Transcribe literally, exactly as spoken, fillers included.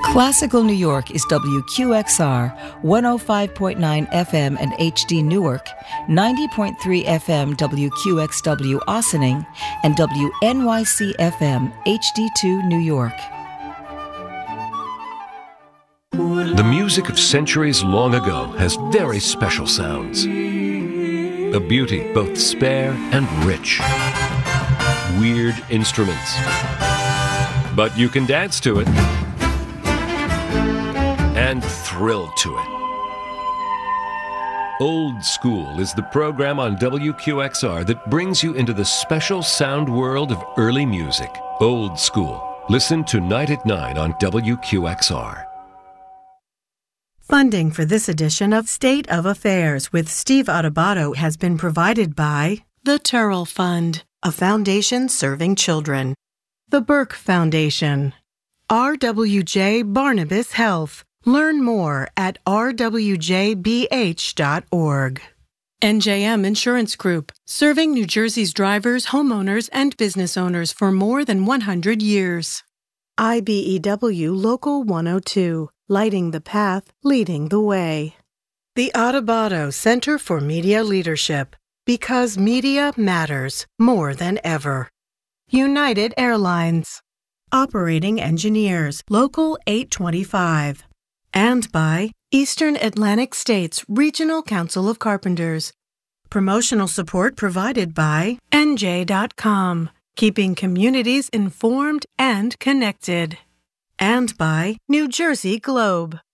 Classical New York is W Q X R, one oh five point nine F M and H D Newark, ninety point three F M W Q X W Ossining, and W N Y C F M H D two New York. The music of centuries long ago has very special sounds. A beauty both spare and rich. Weird instruments. But you can dance to it. And thrilled to it. Old School is the program on W Q X R that brings you into the special sound world of early music. Old School. Listen tonight at nine on W Q X R. Funding for this edition of State of Affairs with Steve Adubato has been provided by the Turrell Fund, a foundation serving children, the Burke Foundation, R W J Barnabas Health. Learn more at r w j b h dot org. N J M Insurance Group, serving New Jersey's drivers, homeowners, and business owners for more than one hundred years. I B E W Local one oh two, lighting the path, leading the way. The Adubato Center for Media Leadership, because media matters more than ever. United Airlines, operating engineers, Local eight twenty-five. And by Eastern Atlantic States Regional Council of Carpenters. Promotional support provided by N J dot com, keeping communities informed and connected. And by New Jersey Globe.